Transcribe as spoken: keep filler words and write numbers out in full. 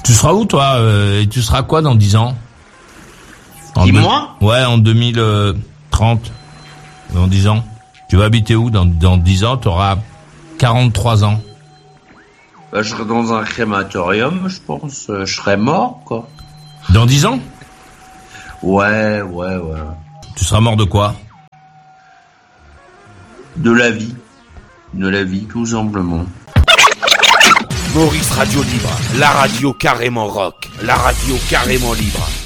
Tu seras où, toi euh, et tu seras quoi dans dix ans? En Dis-moi. deux... Ouais, en deux mille trente. Dans dix ans. Tu vas habiter où dans, dans dix ans? Tu auras quarante-trois ans. Bah, je serai dans un crématorium, je pense. Je serai mort, quoi. Dans dix ans? Ouais, ouais, ouais. Tu seras mort de quoi? De la vie. De la vie, tout simplement. Maurice Radio Libre, la radio carrément rock, la radio carrément libre.